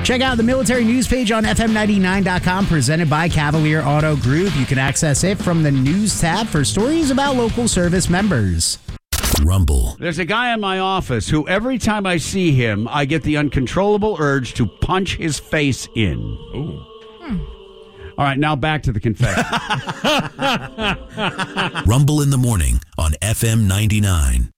Check out the military news page on FM99.com, presented by Cavalier Auto Group. You can access it from the news tab for stories about local service members. Rumble. There's a guy in my office who every time I see him, I get the uncontrollable urge to punch his face in. Ooh. All right, now back to the confession. Rumble in the morning on FM 99.